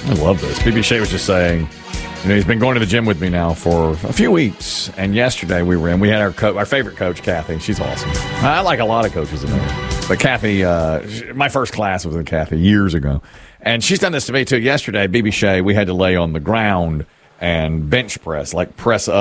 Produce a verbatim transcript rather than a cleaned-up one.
I love this. B B Shea was just saying, you know, he's been going to the gym with me now for a few weeks, and yesterday we were in. We had our co- our favorite coach, Kathy. She's awesome. I like a lot of coaches in there, but Kathy, uh, my first class was with Kathy years ago, and she's done this to me too. Yesterday, B B Shea, we had to lay on the ground and bench press, like press up.